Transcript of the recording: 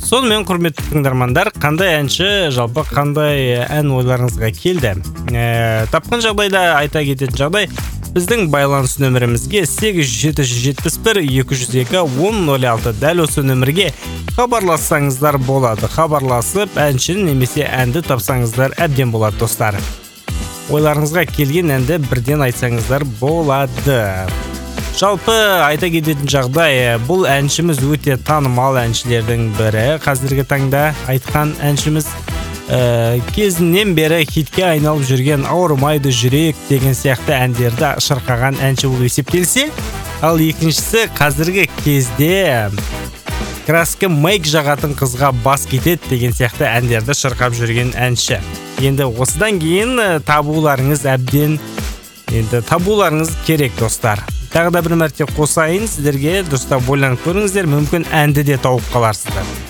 Сонымен құрметті тыңдармандар, қандай әнші, жалпы қандай ән ойларыңызға келді? Тапқан жағдайда айта кететін жағдай, біздің байланыс нөмірімізге 8771-202-1006 дәл осы нөмірге хабарлассаңыздар болады. Хабарласып, әншін немесе әнді тапсаңыздар әбден болады, достар. Ойларыңызға келген әнді бірден айтсаңыздар болады. Жалпы айта кететін жағдай, бұл әншіміз өте танымал әншілердің бірі. Қазіргі таңда айтқан әншіміз кезінен бері хитке айналып жүрген ауырмайды жүрек деген сияқты әндерді шырқаған әнші болып есептелсе, ал екіншісі қазіргі кезде краска майк жағатын қызға бас кетеді деген сияқты әндерді шырқап жүрген әнші. Енді осыдан кейін табуларыңыз керек, достар. Тағы да бір мәрте қосайын сіздерге, дұрыстап ойланып көріңіздер, мүмкін әнді де тауып қаларсыздар.